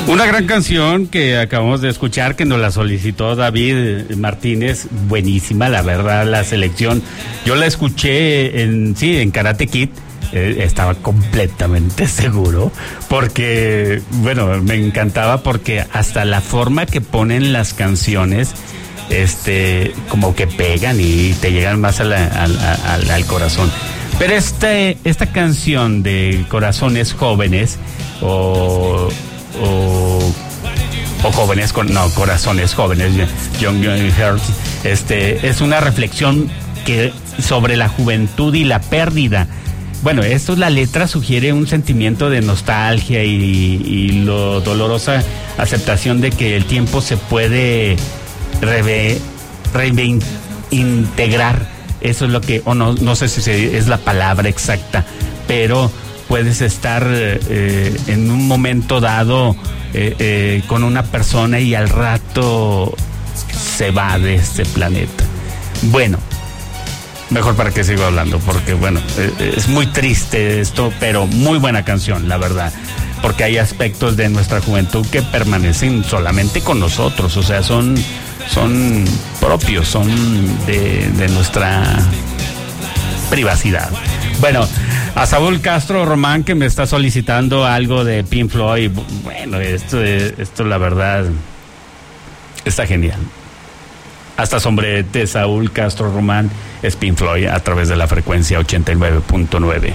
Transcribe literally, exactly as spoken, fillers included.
Una gran canción que acabamos de escuchar, que nos la solicitó David Martínez, buenísima, la verdad, la selección. Yo la escuché en, sí, en Karate Kid, eh, estaba completamente seguro, porque, bueno, me encantaba porque hasta la forma que ponen las canciones, este, como que pegan y te llegan más a la, al, al, al corazón. Pero este, esta canción de Corazones Jóvenes, o... O, o jóvenes con no corazones jóvenes, Young, Young Hearts, este es una reflexión que sobre la juventud y la pérdida. Bueno, esto, la letra sugiere un sentimiento de nostalgia y, y lo dolorosa aceptación de que el tiempo se puede reve, reintegrar. Eso es lo que, o no, no sé si es la palabra exacta, pero puedes estar eh, en un momento dado eh, eh, con una persona y al rato se va de este planeta. Bueno, mejor para que sigo hablando, porque bueno, eh, es muy triste esto, pero muy buena canción, la verdad, porque hay aspectos de nuestra juventud que permanecen solamente con nosotros, o sea, son, son propios, son de, de nuestra privacidad. Bueno, a Saúl Castro Román, que me está solicitando algo de Pink Floyd. Bueno, esto, esto la verdad está genial. Hasta sombrete, Saúl Castro Román, es Pink Floyd a través de la frecuencia ochenta y nueve punto nueve.